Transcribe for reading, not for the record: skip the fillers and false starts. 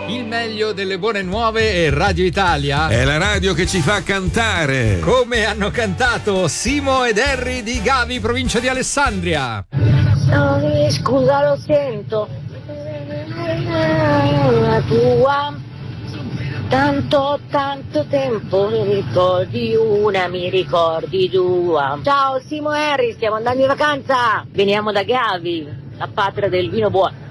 Il meglio delle buone nuove e Radio Italia è la radio che ci fa cantare. Come hanno cantato Simo ed Harry di Gavi, provincia di Alessandria. Scusa, lo sento. La tua. Tanto tempo, mi ricordi una, mi ricordi due. Ciao Simo e Harry, stiamo andando in vacanza. Veniamo da Gavi, la patria del vino buono.